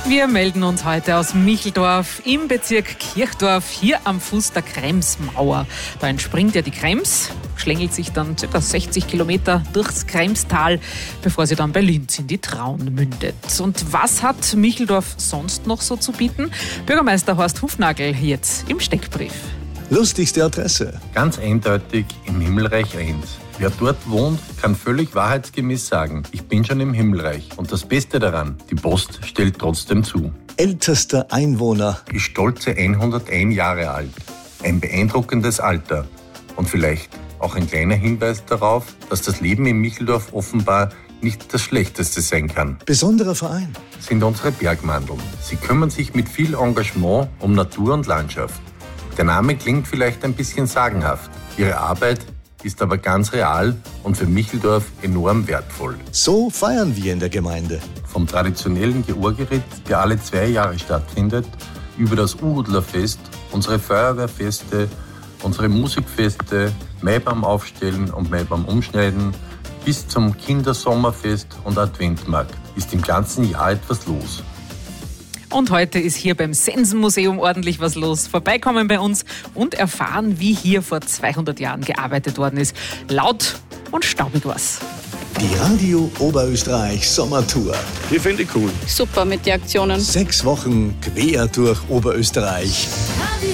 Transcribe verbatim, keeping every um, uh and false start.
Wir melden uns heute aus Micheldorf im Bezirk Kirchdorf, hier am Fuß der Kremsmauer. Da entspringt ja die Krems, schlängelt sich dann ca. sechzig Kilometer durchs Kremstal, bevor sie dann bei Linz in die Traun mündet. Und was hat Micheldorf sonst noch so zu bieten? Bürgermeister Horst Hufnagel jetzt im Steckbrief. Lustigste Adresse. Ganz eindeutig im Himmelreich eins. Wer dort wohnt, kann völlig wahrheitsgemäß sagen, ich bin schon im Himmelreich. Und das Beste daran, die Post stellt trotzdem zu. Ältester Einwohner. Ist stolze hunderteins Jahre alt. Ein beeindruckendes Alter. Und vielleicht auch ein kleiner Hinweis darauf, dass das Leben in Micheldorf offenbar nicht das Schlechteste sein kann. Besonderer Verein sind unsere Bergmandeln. Sie kümmern sich mit viel Engagement um Natur und Landschaft. Der Name klingt vielleicht ein bisschen sagenhaft. Ihre Arbeit ist aber ganz real und für Micheldorf enorm wertvoll. So feiern wir in der Gemeinde. Vom traditionellen Georgeritt, der alle zwei Jahre stattfindet, über das Uhudlerfest, unsere Feuerwehrfeste, unsere Musikfeste, Maibaum aufstellen und Maibaum umschneiden, bis zum Kindersommerfest und Adventmarkt ist im ganzen Jahr etwas los. Und heute ist hier beim Sensenmuseum ordentlich was los. Vorbeikommen bei uns und erfahren, wie hier vor zweihundert Jahren gearbeitet worden ist. Laut und staubig war's. Die Radio Oberösterreich Sommertour. Die finde ich cool. Super mit den Aktionen. Sechs Wochen quer durch Oberösterreich.